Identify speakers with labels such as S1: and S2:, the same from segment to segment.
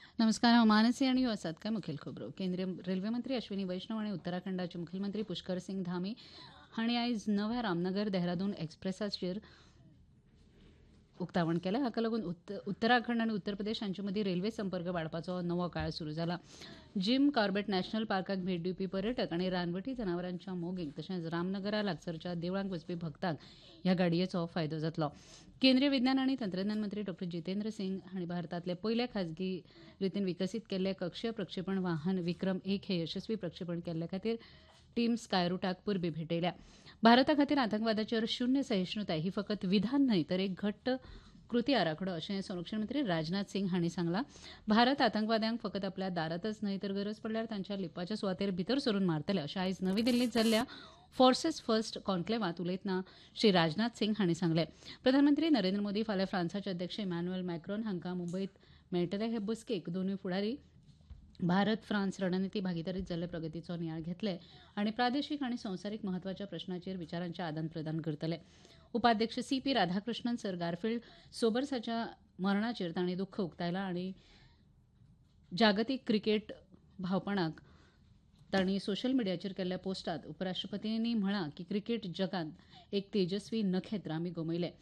S1: नमस्कार. हांव मानसी आनी ह्यो आसात कांय मुखेल खबरो. केंद्रीय रेल्वे मंत्री अश्विनी वैष्णव आनी उत्तराखंडाचे मुखेलमंत्री पुष्कर सिंग धामी हांणी आयज नव्या रामनगर देहरादून एक्सप्रेसाचेर उक्तावण केलें. हाका लागून उत्तराखंड आनी उत्तर प्रदेश हांचे मदीं रेल्वे संपर्क वाडपाचो नवो काळ सुरू जाला. जिम कॉर्बेट नॅशनल पार्काक भेट दिवपी पर्यटक आनी रानवटी जनावरांच्या मोगीक तशेंच रामनगरा लागसारच्या देवळांक वचपी भक्तांक ह्या गाडयेचो फायदो जातलो. केंद्रीय विज्ञान आनी तंत्रज्ञान मंत्री डॉ जितेंद्र सिंग हांणी भारतांतले पयले खाजगी रितीन विकसीत केल्ले कक्षीय प्रक्षेपण वाहन विक्रम-1 हे यशस्वी प्रक्षेपण केल्ले खातीर टीम स्कायरूटाक परबीं भेटयल्या. भारता खातीर आतंकवादाचेर शून्य सहिष्णुताय ही फकत विधान न्हय तर एक घट्ट कृती आराखडो अशें संरक्षण मंत्री राजनाथ सिंग हांणी सांगलां. भारत आतंकवाद्यांक फकत आपल्या दारांतच न्हय तर गरज पडल्यार तांच्या लिप्पाच्या सुवातेर भितर सरून मारतले अशें आयज नवी दिल्लींत जाल्ल्या फोर्सेस फर्स्ट कॉन्क्लेवांत उलयतना श्री राजनाथ सिंग हांणी सांगलें. प्रधानमंत्री नरेंद्र मोदी फाल्यां फ्रांसाचे अध्यक्ष इमॅन्युएल मॅक्रोन हांकां मुंबयत मेळटले. हे बसकेक दोनूय फुडारी भारत फ्रांस रणनिती भागीदारीत जाल्ले प्रगतीचो नियाळ घेतले आनी प्रादेशीक आनी संवसारीक म्हत्वाच्या प्रस्नांचेर विचारांचें आदान प्रदान करतले. उपाध्यक्ष सी.पी. राधाकृष्णन सर गारफिल्ड सोबर्साच्या मरणाचेर तांणी दुख्ख उक्तायलां आनी जागतीक क्रिकेट भावपणाक तांणी सोशल मिडियाचेर केल्ल्या पोस्टांत उपराष्ट्रपतींनी म्हळां की क्रिकेट जगांत एक तेजस्वी नखेत्र आमी गमयलें.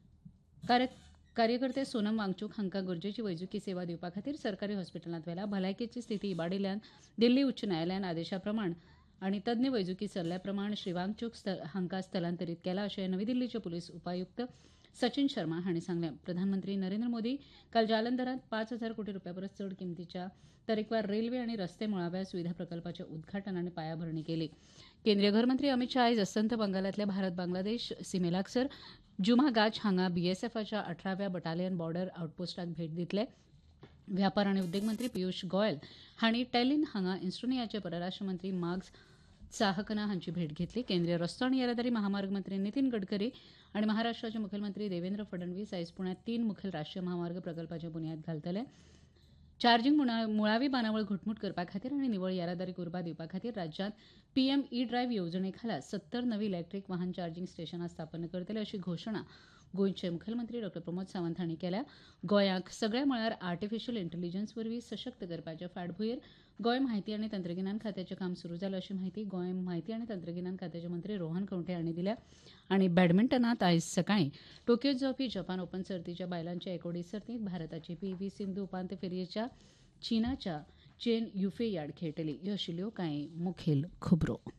S1: कार्यकर्ते सोनम वांगचूक हांकां गरजेची वैजकी सेवा दिवपा खातीर सरकारी हॉस्पिटलांत व्हेला. भलायकेची स्थिती इबाडिल्ल्यान दिल्ली उच्च न्यायालयान आदेशा प्रमाण आनी तज्ञ वैजकी सल्ल्या प्रमाण श्री वांगचूक हांकां स्थलांतरीत केलां अशें नवी दिल्लीचे पुलीस उपायुक्त सचिन शर्मा हांणी सांगलें. प्रधानमंत्री नरेंद्र मोदी काल जालंधरांत 5,000 कोटी रुपया परस चड किंमतीच्या तरेकवार रेल्वे आनी रस्ते मुळाव्या सुविधा प्रकल्पाचें उद्घाटन आनी पायाभरणी केली. केंद्रीय घरमंत्री अमीत शाह आयज अस्तंत बंगालांतल्या भारत बांगलादेश सीमेलागसार जुमागाच हांगा बीएसएफच्या 18व्या बटालियन बॉर्डर आउटपोस्टाक भेट दितले. व्यापार आनी उद्देग मंत्री पियुष गोयल हांणी टॅलिन हांगा इस्टोनियाचे परराष्ट्र मंत्री मार्क्स चाहकना हांची भेट घेतली. केंद्रीय रस्तो आनी येरादारी महामार्ग मंत्री नितीन गडकरी आनी महाराष्ट्राचे मुखेलमंत्री देवेंद्र फडणवीस आयज पुण्यांत 3 मुखेल राष्ट्रीय महामार्ग प्रकल्पाचें बुन्याद घालतले. चार्जिंग मुळावी बांदावळ घटमूट करपा खातीर आनी निवळ येरादारीक उर्बा दिवपा खातीर राज्यांत पीएम ई ड्रायव्ह येवजणे खाला 70 नवी इलेक्ट्रीक वाहन चार्जिंग स्टेशनां स्थापन करतले अशी घोशणा गोंयचे मुखेलमंत्री डॉ प्रमोद सावंत हांणी केल्या. गोंयांक सगळ्या मळार आर्टिफिशियल इंटेलिजन्स वरवीं सशक्त करपाच्या फाटभुंयेर गोंय म्हायती आनी तंत्रगिन्यान खात्याचें काम सुरू जालां अशी म्हायती गोंय म्हायती आनी तंत्रगिन्यान खात्याचे मंत्री रोहन खंवटे हांणी दिल्या. आनी बॅडमिंटनांत आयज सकाळीं टोकयोत जावपी जपान ओपन सर्तीच्या बायलांच्या एकोडी सर्तींत भारताची पी.व्ही. सिंधू उपांत्य फेरयेच्या चीनाच्या चेन युफेयाड खेळटली. ह्यो आशिल्ल्यो कांय मुखेल खबरो.